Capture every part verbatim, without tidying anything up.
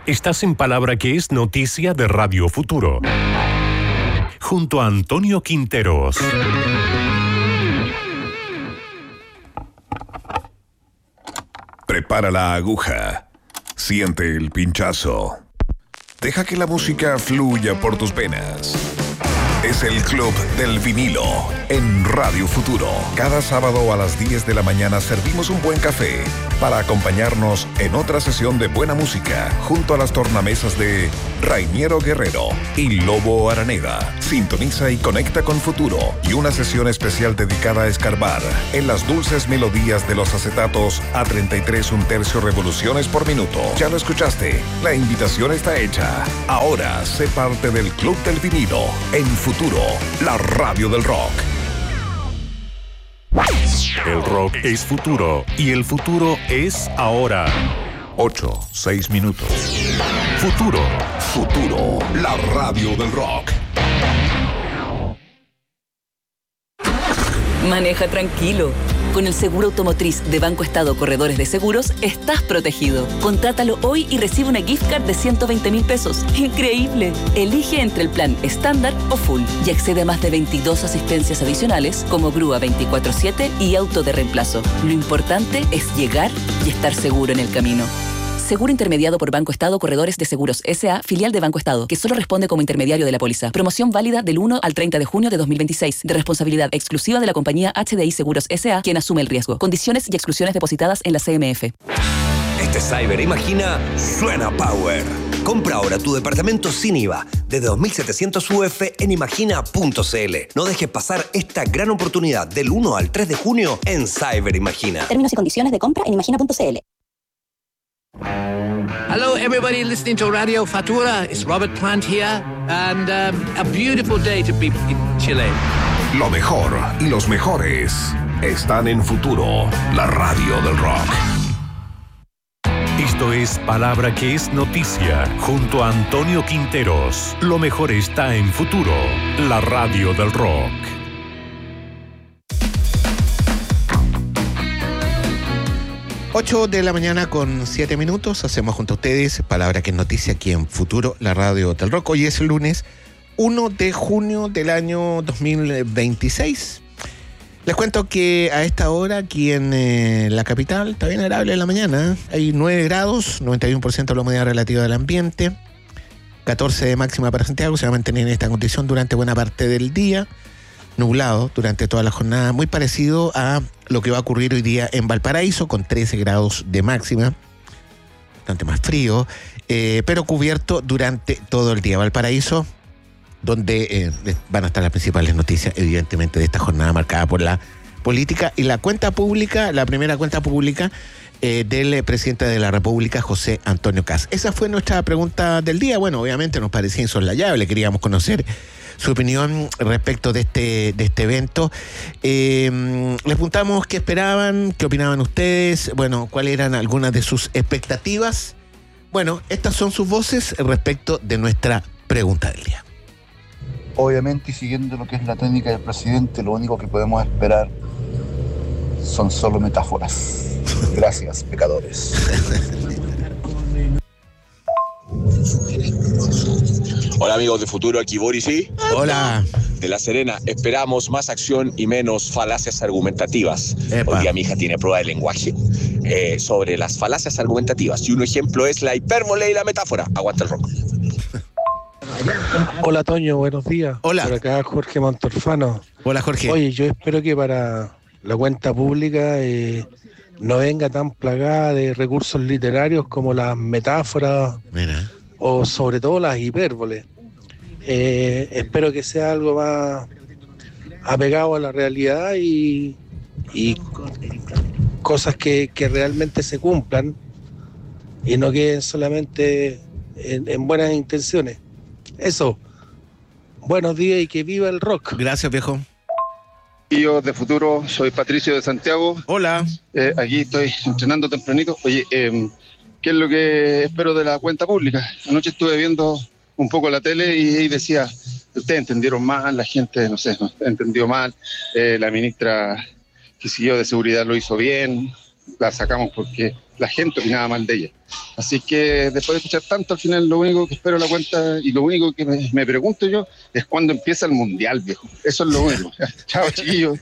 Estás en Palabra que es noticia de Radio Futuro. Junto a Antonio Quinteros. Prepara la aguja. Siente el pinchazo. Deja que la música fluya por tus venas. Es el Club del Vinilo en Radio Futuro. Cada sábado a las diez de la mañana servimos un buen café para acompañarnos en otra sesión de buena música junto a las tornamesas de Rainiero Guerrero y Lobo Araneda. Sintoniza y conecta con Futuro y una sesión especial dedicada a escarbar en las dulces melodías de los acetatos a treinta y tres un tercio revoluciones por minuto. Ya lo escuchaste, la invitación está hecha. Ahora sé parte del Club del Vinilo en Futuro, la radio del rock. El rock es futuro y el futuro es ahora. Ocho, seis minutos. Futuro. Futuro, la radio del rock. Maneja tranquilo. Con el seguro automotriz de Banco Estado Corredores de Seguros, estás protegido. Contrátalo hoy y recibe una gift card de ciento veinte mil pesos. ¡Increíble! Elige entre el plan estándar o full y accede a más de veintidós asistencias adicionales como grúa veinticuatro siete y auto de reemplazo. Lo importante es llegar y estar seguro en el camino. Seguro intermediado por Banco Estado Corredores de Seguros S A, filial de Banco Estado, que solo responde como intermediario de la póliza. Promoción válida del uno al treinta de junio de dos mil veintiséis, de responsabilidad exclusiva de la compañía H D I Seguros S A, quien asume el riesgo. Condiciones y exclusiones depositadas en la C M F. Este Cyber Imagina suena Power. Compra ahora tu departamento sin I V A desde dos mil setecientos U F en imagina punto c l. No dejes pasar esta gran oportunidad del uno al tres de junio en Cyber Imagina. Términos y condiciones de compra en imagina punto c l. Hello, everybody listening to Radio Futura. It's Robert Plant here, and um, a beautiful day to be in Chile. Lo mejor y los mejores están en Futuro, la radio del rock. Esto es Palabra que es noticia, junto a Antonio Quinteros. Lo mejor está en Futuro, la radio del rock. ocho de la mañana con siete minutos, hacemos junto a ustedes Palabra que es noticia aquí en Futuro, la radio del rock. Hoy es el lunes uno de junio del año dos mil veintiséis. Les cuento que a esta hora aquí en eh, la capital está bien agradable en la mañana. Hay nueve grados, noventa y uno por ciento de la humedad relativa del ambiente, catorce de máxima para Santiago. Se va a mantener en esta condición durante buena parte del día. Nublado durante toda la jornada, muy parecido a lo que va a ocurrir hoy día en Valparaíso, con trece grados de máxima, bastante más frío, eh, pero cubierto durante todo el día. Valparaíso, donde eh, van a estar las principales noticias, evidentemente, de esta jornada marcada por la política y la cuenta pública, la primera cuenta pública eh, del presidente de la República, José Antonio Kast. Esa fue nuestra pregunta del día. Bueno, obviamente nos parecía insoslayable, queríamos conocer su opinión respecto de este, de este evento. Eh, les preguntamos qué esperaban, qué opinaban ustedes, bueno, cuáles eran algunas de sus expectativas. Bueno, estas son sus voces respecto de nuestra pregunta del día. Obviamente, y siguiendo lo que es la técnica del presidente, lo único que podemos esperar son solo metáforas. Gracias, pecadores. Hola amigos de Futuro, aquí Boris, ¿sí? Hola. De La Serena, esperamos más acción y menos falacias argumentativas. Epa. Hoy día mi hija tiene prueba de lenguaje eh, sobre las falacias argumentativas y un ejemplo es la hipérbole y la metáfora. Aguanta el rock. Hola Toño, buenos días. Hola. Por acá Jorge Montorfano. Hola Jorge. Oye, yo espero que para la cuenta pública eh, no venga tan plagada de recursos literarios como las metáforas. Mira. O sobre todo las hipérboles. Eh, espero que sea algo más apegado a la realidad y, y cosas que, que realmente se cumplan y no queden solamente en, en buenas intenciones. Eso. Buenos días y que viva el rock. Gracias, viejo. Yo de Futuro, soy Patricio de Santiago. Hola. Eh, aquí estoy entrenando tempranito. Oye, eh, ¿qué es lo que espero de la cuenta pública? Anoche estuve viendo un poco la tele y, y decía, ustedes entendieron mal, la gente, no sé, no entendió mal, eh, la ministra que siguió de seguridad lo hizo bien, la sacamos porque la gente opinaba mal de ella. Así que después de escuchar tanto, al final lo único que espero la cuenta y lo único que me, me pregunto yo es cuándo empieza el Mundial, viejo. Eso es lo único. Chao, chiquillos.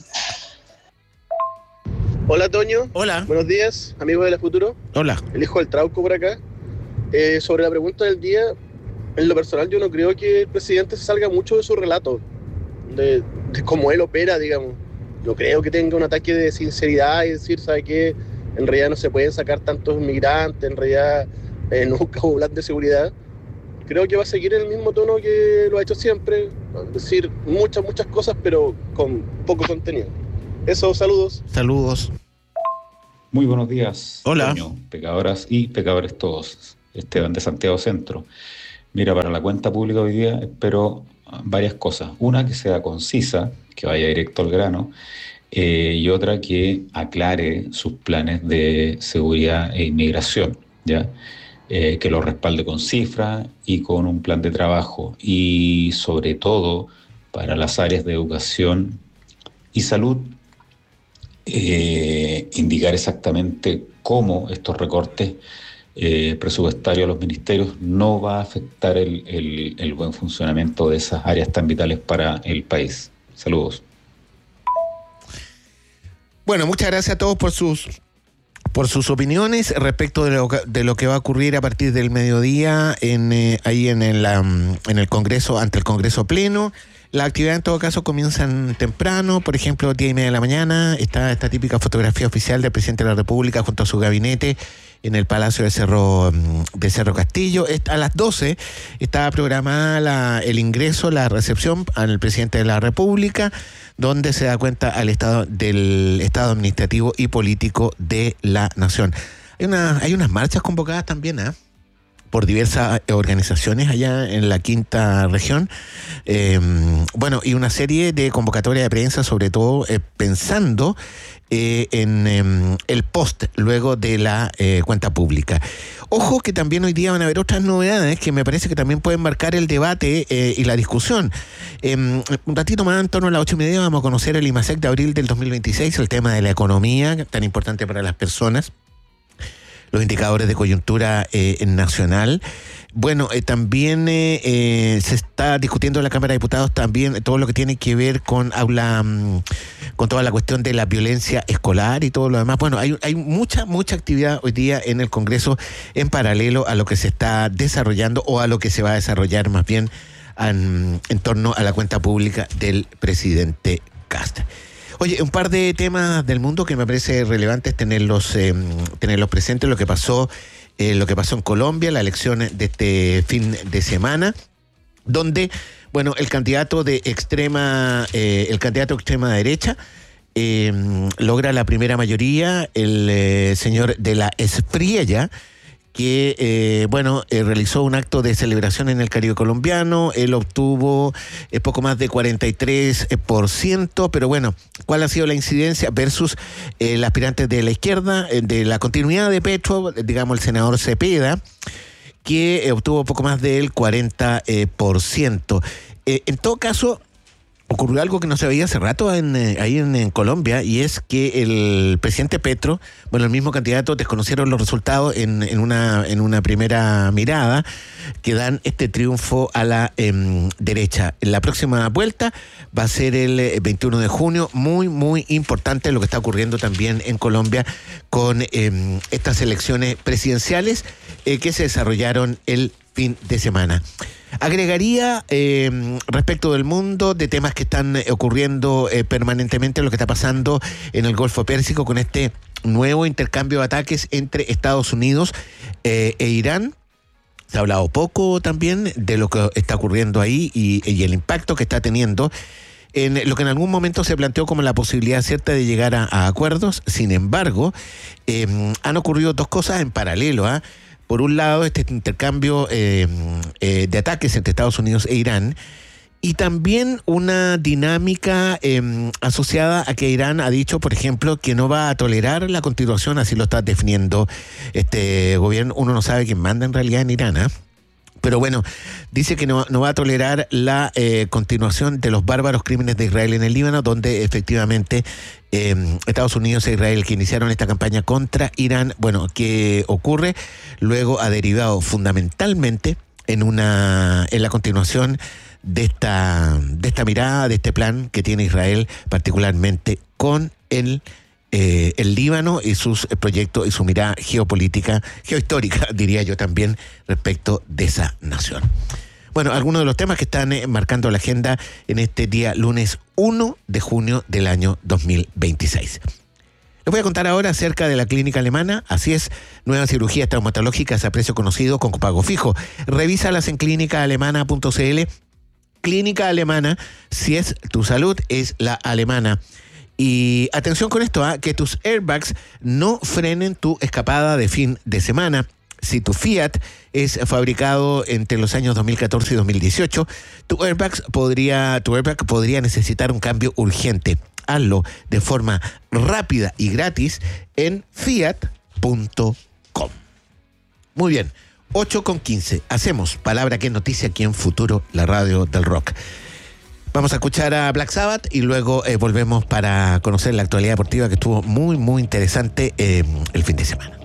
Hola, Toño. Hola. Buenos días, amigos de la Futuro. Hola. El hijo del Trauco por acá. Eh, sobre la pregunta del día, en lo personal yo no creo que el presidente se salga mucho de su relato, de, de cómo él opera, digamos. No creo que tenga un ataque de sinceridad y decir, ¿sabe qué? En realidad no se pueden sacar tantos inmigrantes, en realidad eh, nunca hubo plan de seguridad. Creo que va a seguir en el mismo tono que lo ha hecho siempre, decir muchas, muchas cosas, pero con poco contenido. Eso, saludos. Saludos. Muy buenos días. Hola. Toño, pecadoras y pecadores todos. Esteban de Santiago Centro. Mira, para la cuenta pública hoy día espero varias cosas. Una, que sea concisa, que vaya directo al grano, eh, y otra, que aclare sus planes de seguridad e inmigración, ¿ya? Eh, que lo respalde con cifras y con un plan de trabajo. Y sobre todo, para las áreas de educación y salud, eh, indicar exactamente cómo estos recortes eh, presupuestarios a los ministerios no va a afectar el, el, el buen funcionamiento de esas áreas tan vitales para el país. Saludos. Bueno, muchas gracias a todos por sus por sus opiniones respecto de lo, de lo que va a ocurrir a partir del mediodía en eh, ahí en el, um, en el Congreso, ante el Congreso Pleno. Las actividades en todo caso comienzan temprano, por ejemplo, diez y media de la mañana, está esta típica fotografía oficial del presidente de la República junto a su gabinete en el Palacio de Cerro, de Cerro Castillo. A las doce está programada la, el ingreso, la recepción al presidente de la República, donde se da cuenta al estado del estado administrativo y político de la nación. Hay, una, hay unas marchas convocadas también, ¿eh? por diversas organizaciones allá en la quinta región. Eh, bueno, y una serie de convocatorias de prensa, sobre todo eh, pensando eh, en eh, el post luego de la eh, cuenta pública. Ojo que también hoy día van a haber otras novedades que me parece que también pueden marcar el debate eh, y la discusión. Eh, un ratito más, en torno a las ocho y media, vamos a conocer el IMASEC de abril del dos mil veintiséis, el tema de la economía, tan importante para las personas, los indicadores de coyuntura eh, nacional. Bueno, eh, también eh, eh, se está discutiendo en la Cámara de Diputados también todo lo que tiene que ver con aula, con toda la cuestión de la violencia escolar y todo lo demás. Bueno, hay, hay mucha, mucha actividad hoy día en el Congreso en paralelo a lo que se está desarrollando o a lo que se va a desarrollar más bien en, en torno a la cuenta pública del presidente Kast. Oye, un par de temas del mundo que me parece relevantes tenerlos, eh, tenerlos presentes, lo que pasó, eh, lo que pasó en Colombia, la elección de este fin de semana, donde, bueno, el candidato de extrema, eh, el candidato de extrema derecha eh, logra la primera mayoría, el eh, señor de la Espriella, que, eh, bueno, eh, realizó un acto de celebración en el Caribe colombiano. Él obtuvo eh, poco más de cuarenta y tres por ciento, pero bueno, ¿cuál ha sido la incidencia versus eh, el aspirante de la izquierda, eh, de la continuidad de Petro, digamos el senador Cepeda, que eh, obtuvo poco más del cuarenta por ciento? Eh, en todo caso, ocurrió algo que no se veía hace rato en, eh, ahí en, en Colombia, y es que el presidente Petro, bueno, el mismo candidato, desconocieron los resultados en, en, una, en una primera mirada que dan este triunfo a la eh, derecha. La próxima vuelta va a ser el eh, veintiuno de junio, muy, muy importante lo que está ocurriendo también en Colombia con eh, estas elecciones presidenciales eh, que se desarrollaron el fin de semana. Agregaría eh, respecto del mundo, de temas que están eh, ocurriendo eh, permanentemente, lo que está pasando en el Golfo Pérsico con este nuevo intercambio de ataques entre Estados Unidos eh, e Irán. Se ha hablado poco también de lo que está ocurriendo ahí y, y el impacto que está teniendo en lo que en algún momento se planteó como la posibilidad cierta de llegar a, a acuerdos. Sin embargo, eh, han ocurrido dos cosas en paralelo, ¿ah? ¿eh? Por un lado, este intercambio eh, eh, de ataques entre Estados Unidos e Irán, y también una dinámica eh, asociada a que Irán ha dicho, por ejemplo, que no va a tolerar la continuación, así lo está definiendo este gobierno. Uno no sabe quién manda en realidad en Irán, ¿eh? Pero bueno, dice que no, no va a tolerar la eh, continuación de los bárbaros crímenes de Israel en el Líbano, donde efectivamente eh, Estados Unidos e Israel, que iniciaron esta campaña contra Irán, bueno, ¿qué ocurre? Luego ha derivado fundamentalmente en una en la continuación de esta, de esta mirada, de este plan que tiene Israel, particularmente con el Eh, el Líbano y sus proyectos y su mirada geopolítica, geohistórica, diría yo también, respecto de esa nación. Bueno, algunos de los temas que están eh, marcando la agenda en este día lunes uno de junio del año dos mil veintiséis. Les voy a contar ahora acerca de la clínica alemana. Así es, nuevas cirugías traumatológicas a precio conocido con pago fijo. Revísalas en clínica alemana punto c l. Clínica Alemana, si es tu salud, es la alemana. Y atención con esto, ¿eh? que tus airbags no frenen tu escapada de fin de semana. Si tu Fiat es fabricado entre los años dos mil catorce y dos mil dieciocho, tu airbags podría, tu airbag podría necesitar un cambio urgente. Hazlo de forma rápida y gratis en fiat punto com. Muy bien, ocho con quince. Hacemos Palabra que es Noticia aquí en Futuro, la radio del rock. Vamos a escuchar a Black Sabbath y luego eh, volvemos para conocer la actualidad deportiva que estuvo muy, muy interesante eh, el fin de semana.